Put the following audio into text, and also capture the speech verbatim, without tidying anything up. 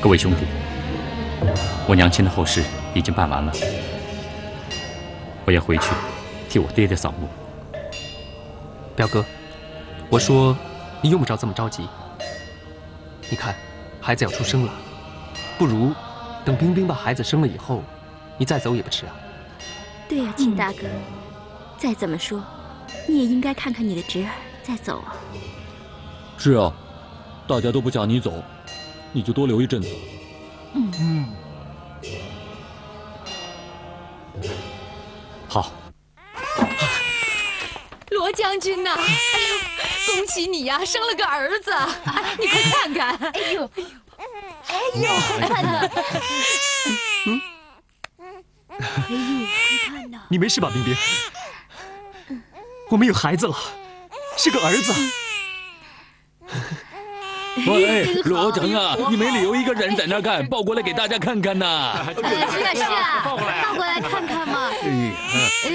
各位兄弟，我娘亲的后事已经办完了，我要回去替我爹爹扫墓。 表哥，我说你用不着这么着急。你看，孩子要出生了，不如等冰冰把孩子生了以后，你再走也不迟啊。 对呀，秦大哥，再怎么说，你也应该看看你的侄儿再走啊。 是啊，大家都不想你走，你就多留一阵子。 嗯嗯。 好。 罗将军呐，哎呦，恭喜你呀，生了个儿子！哎，你快看看，哎呦，哎呦，看呐！ 嗯。 哎呦，快看呐！ 你没事吧，冰冰？我们有孩子了，是个儿子。 喂，罗成啊，你没理由一个人在那干，抱过来给大家看看呐。 是啊是啊，抱过来，抱过来看看嘛。